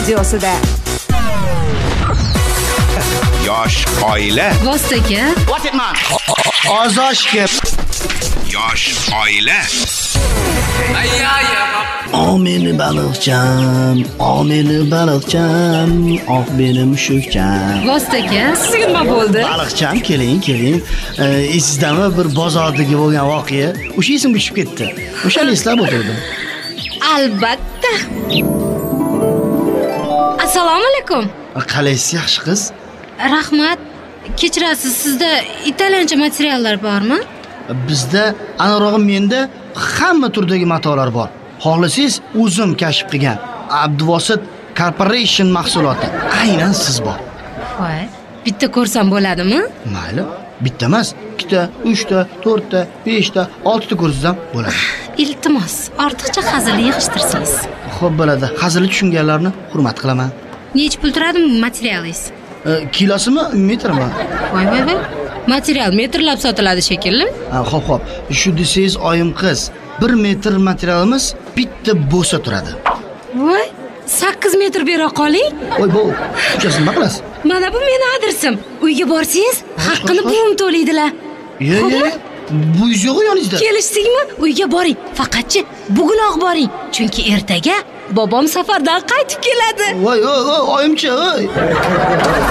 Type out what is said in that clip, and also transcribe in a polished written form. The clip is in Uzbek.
studiosida. Yosh oila. Vostaga. Ozoshga. Yosh oila. Meni baliqcham, meni baliqcham, meni mushukcham. Vostaga. Sizga nima bo'ldi? Baliqcham, keling. Esizdami bir bozordagi bo'lgan voqea? O'sha esimga tushib ketdi. O'shani eslab o'tirdim. Albatta. Assalomu alaykum. Qalaysiz, yaxshi qiz? Rahmat. Kechirasiz, sizda italyancha materiallar bormi? Bizda anarog'im menda hamma turdagi matolar bor. Xohlasangiz o'zim kashf qilgan Abduvosit Corporation mahsuloti aynan siz bor. Voy, bitta ko'rsam bo'ladimi? Mayli, bitta emas, 2 ta, 3 ta, 4 ta, 5 ta, 6 ta ko'rsangiz ham bo'ladi. Iltimos, ortiqcha hazilni yig'ishtirsangiz. Xo'p bo'ladi. Hazilni tushunganlarni hurmat qilaman. Necha pul turadi materialingiz? Kilosimi, metrmi? Voy. Material metrlab sotiladi shekilli. Xo'p. Shu desangiz oyim qiz, 1 metr materialimiz bitta bo'lsa turadi. Voy, 8 metr bera qoling. Voy, bu shunchasini nima qilasiz? Mana bu meni adresim. Uyga borsangiz, haqqini buvim to'laydilar. Yo'q. Bu yo'q yoningizda. Kelishdingmi? Uyga boring. Faqatchi bugunoq boring. Chunki ertaga bobom safardan qaytib keladi. Voy, oyimcha,